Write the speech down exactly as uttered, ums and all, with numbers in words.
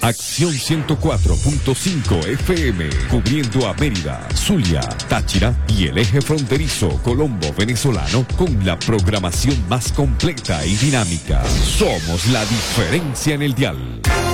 Acción ciento cuatro punto cinco F M, cubriendo a Mérida, Zulia, Táchira y el eje fronterizo Colombo venezolano con la programación más completa y dinámica. Somos la diferencia en el dial.